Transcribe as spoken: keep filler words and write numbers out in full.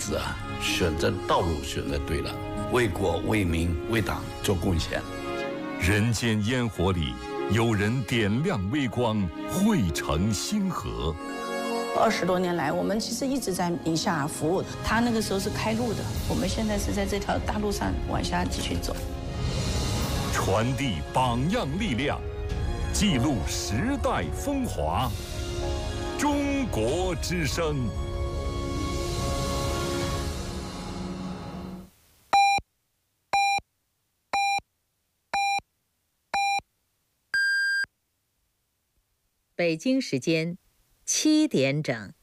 子啊，选择道路选择对了，为国为民为党做贡献。 人间烟火里，有人点亮微光，汇成星河。 二十多年来，我们其实一直在宁夏服务。他那个时候是开路的，我们现在是在这条大路上往下继续走。 传递榜样力量，记录时代风华。中国之声。 北京时间七点整。